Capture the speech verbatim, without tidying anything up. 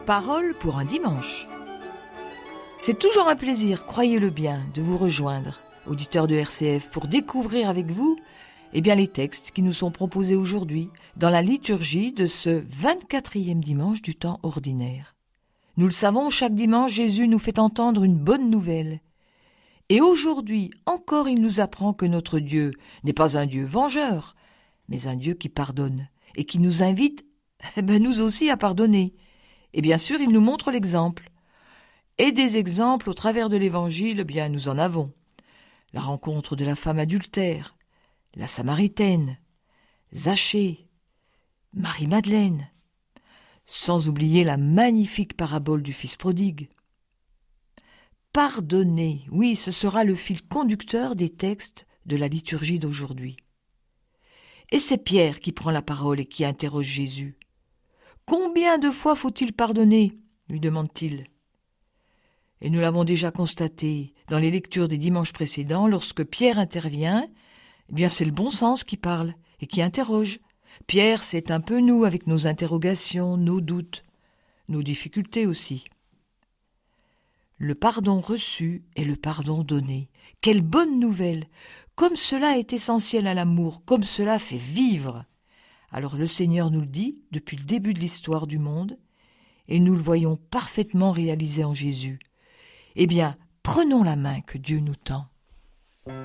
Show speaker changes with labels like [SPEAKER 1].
[SPEAKER 1] Parole pour un dimanche. C'est toujours un plaisir, croyez-le bien, de vous rejoindre, auditeurs de R C F, pour découvrir avec vous eh bien, les textes qui nous sont proposés aujourd'hui dans la liturgie de ce vingt-quatrième dimanche du temps ordinaire. Nous le savons, chaque dimanche, Jésus nous fait entendre une bonne nouvelle. Et aujourd'hui, encore, il nous apprend que notre Dieu n'est pas un Dieu vengeur, mais un Dieu qui pardonne et qui nous invite, eh ben, nous aussi, à pardonner. Et bien sûr, il nous montre l'exemple. Et des exemples au travers de l'Évangile, eh bien, nous en avons. La rencontre de la femme adultère, la Samaritaine, Zachée, Marie-Madeleine, sans oublier la magnifique parabole du fils prodigue. Pardonner, oui, ce sera le fil conducteur des textes de la liturgie d'aujourd'hui. Et c'est Pierre qui prend la parole et qui interroge Jésus. « Combien de fois faut-il pardonner ?» lui demande-t-il. Et nous l'avons déjà constaté dans les lectures des dimanches précédents, lorsque Pierre intervient, eh bien c'est le bon sens qui parle et qui interroge. Pierre, c'est un peu nous avec nos interrogations, nos doutes, nos difficultés aussi. Le pardon reçu et le pardon donné. Quelle bonne nouvelle! Comme cela est essentiel à l'amour, comme cela fait vivre. Alors le Seigneur nous le dit depuis le début de l'histoire du monde, et nous le voyons parfaitement réalisé en Jésus. Eh bien, prenons la main que Dieu nous tend.